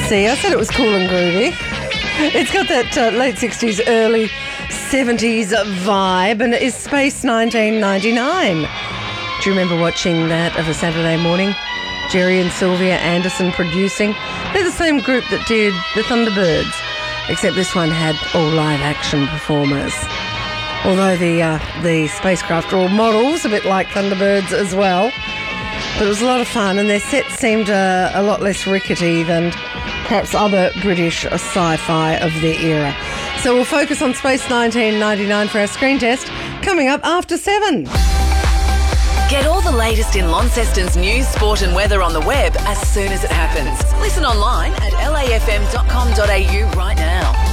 See, I said it was cool and groovy. It's got that late 60s, early 70s vibe, and it is Space 1999. Do you remember watching that of a Saturday morning? Jerry and Sylvia Anderson producing. They're the same group that did the Thunderbirds, except this one had all live action performers. Although the spacecraft are all models, a bit like Thunderbirds as well. But it was a lot of fun, and their set seemed a lot less rickety than perhaps other British sci-fi of their era. So we'll focus on Space 1999 for our screen test, coming up after 7. Get all the latest in Launceston's news, sport and weather on the web as soon as it happens. Listen online at lafm.com.au right now.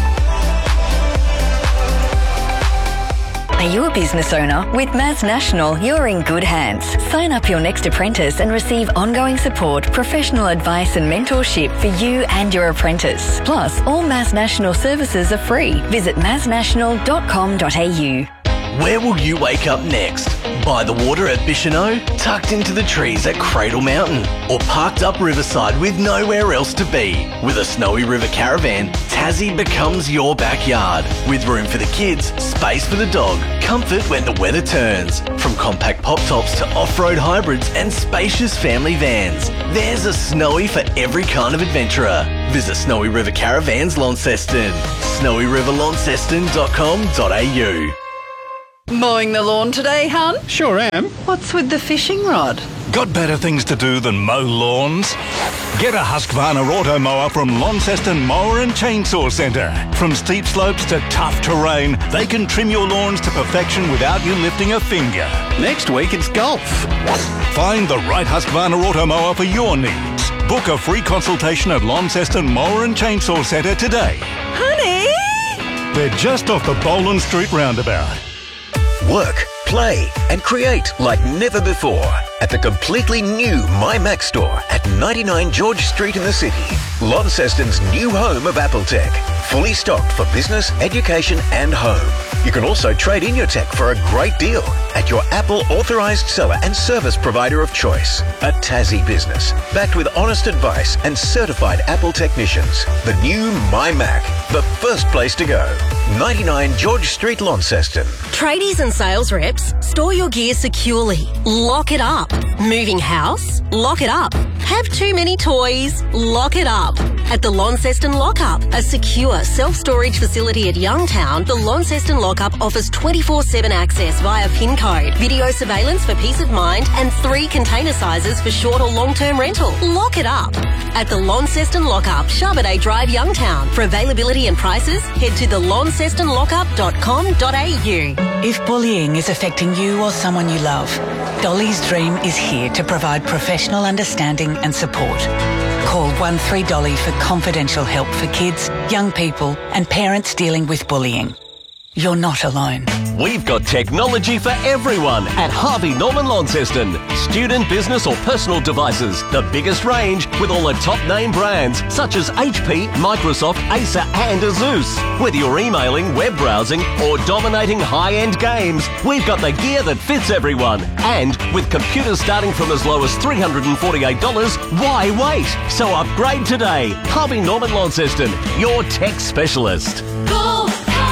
Are you a business owner? With Maz National, you're in good hands. Sign up your next apprentice and receive ongoing support, professional advice and mentorship for you and your apprentice. Plus, all Maz National services are free. Visit maznational.com.au. Where will you wake up next? By the water at Bicheno, tucked into the trees at Cradle Mountain, or parked up riverside with nowhere else to be? With a Snowy River caravan, Tassie becomes your backyard. With room for the kids, space for the dog, comfort when the weather turns. From compact pop tops to off-road hybrids and spacious family vans, there's a Snowy for every kind of adventurer. Visit Snowy River Caravans Launceston. snowyriverlaunceston.com.au. Mowing the lawn today, hun? Sure am. What's with the fishing rod? Got better things to do than mow lawns? Get a Husqvarna Auto Mower from Launceston Mower and Chainsaw Centre. From steep slopes to tough terrain, they can trim your lawns to perfection without you lifting a finger. Next week it's golf. Find the right Husqvarna Auto Mower for your needs. Book a free consultation at Launceston Mower and Chainsaw Centre today. Honey! They're just off the Boland Street roundabout. Work, play and create like never before at the completely new MyMac store at 99 George Street in the city. Launceston's new home of Apple Tech. Fully stocked for business, education and home. You can also trade in your tech for a great deal at your Apple authorised seller and service provider of choice. A Tassie business, backed with honest advice and certified Apple technicians. The new MyMac, the first place to go. 99 George Street, Launceston. Tradies and sales reps, store your gear securely. Lock it up. Moving house? Lock it up. Have too many toys? Lock it up. At the Launceston Lockup, a secure self-storage facility at Youngtown, the Launceston Lockup offers 24/7 access via PIN code, video surveillance for peace of mind, and 3 container sizes for short or long-term rental. Lock it up. At the Launceston Lockup, Charbonnet Drive, Youngtown. For availability and prices, head to thelauncestonlockup.com.au. If bullying is affecting you or someone you love, Dolly's Dream is here to provide professional understanding and support. Call 13Dolly for confidential help for kids, young people and parents dealing with bullying. You're not alone. We've got technology for everyone at Harvey Norman Launceston. Student, business or personal devices. The biggest range with all the top name brands such as HP, Microsoft, Acer and Asus. Whether you're emailing, web browsing or dominating high-end games, we've got the gear that fits everyone. And with computers starting from as low as $348, why wait? So upgrade today. Harvey Norman Launceston, your tech specialist. Go!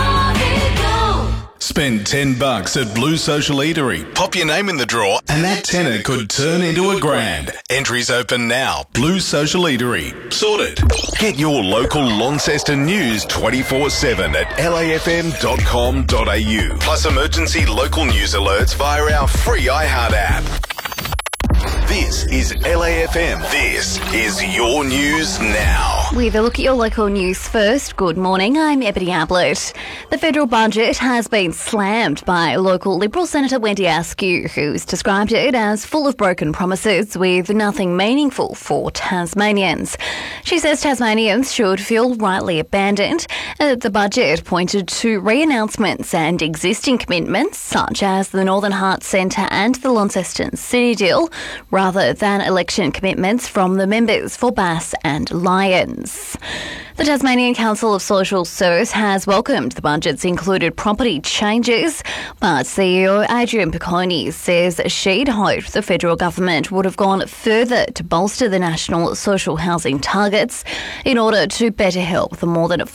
Spend $10 at Blue Social Eatery. Pop your name in the draw and that tenner could turn into $1,000. Entries open now. Blue Social Eatery. Sorted. Get your local Launceston news 24/7 at lafm.com.au. Plus emergency local news alerts via our free iHeart app. This is LAFM. This is your news now. With a look at your local news first. Good morning, I'm Ebony Ablett. The federal budget has been slammed by local Liberal Senator Wendy Askew, who's described it as full of broken promises with nothing meaningful for Tasmanians. She says Tasmanians should feel rightly abandoned. The budget pointed to re-announcements and existing commitments, such as the Northern Hearts Centre and the Launceston City Deal, rather than election commitments from the members for Bass and Lyons. Friends. The Tasmanian Council of Social Service has welcomed the budget's included property changes, but CEO Adrian Piccone says she'd hoped the federal government would have gone further to bolster the national social housing targets in order to better help the more than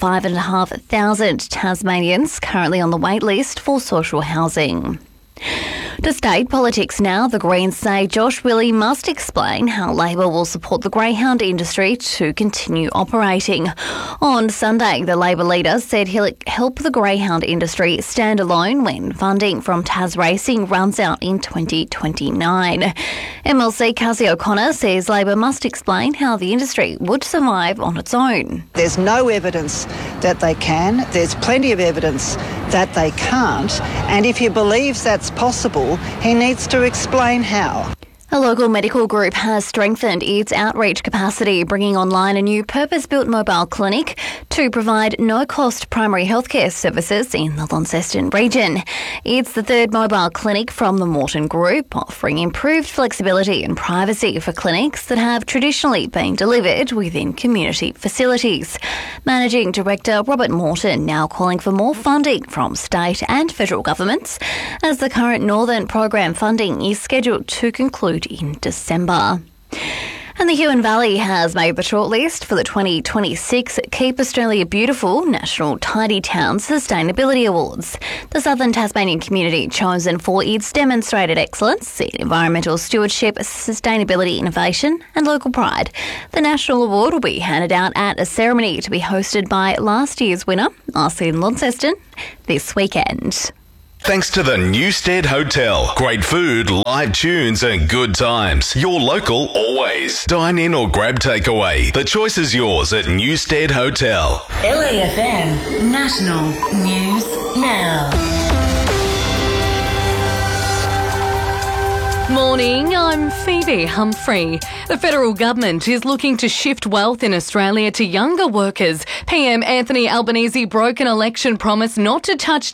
5,500 Tasmanians currently on the wait list for social housing. To state politics now, the Greens say Josh Willey must explain how Labor will support the greyhound industry to continue operating. On Sunday, the Labor leader said he'll help the greyhound industry stand alone when funding from TasRacing runs out in 2029. MLC Cassie O'Connor says Labor must explain how the industry would survive on its own. There's no evidence that they can. There's plenty of evidence that they can't. And if he believes that's possible, he needs to explain how. A local medical group has strengthened its outreach capacity, bringing online a new purpose-built mobile clinic to provide no-cost primary healthcare services in the Launceston region. It's the third mobile clinic from the Morton Group, offering improved flexibility and privacy for clinics that have traditionally been delivered within community facilities. Managing Director Robert Morton now calling for more funding from state and federal governments, as the current Northern Program funding is scheduled to conclude in December. And the Huon Valley has made the shortlist for the 2026 Keep Australia Beautiful National Tidy Town Sustainability Awards. The Southern Tasmanian community chosen for its demonstrated excellence in environmental stewardship, sustainability innovation and local pride. The national award will be handed out at a ceremony to be hosted by last year's winner, RC Launceston, this weekend. Thanks to the Newstead Hotel. Great food, live tunes and good times. Your local always. Dine in or grab takeaway. The choice is yours at Newstead Hotel. LAFM National News Now. Morning, I'm Phoebe Humphrey. The federal government is looking to shift wealth in Australia to younger workers. PM Anthony Albanese broke an election promise not to touch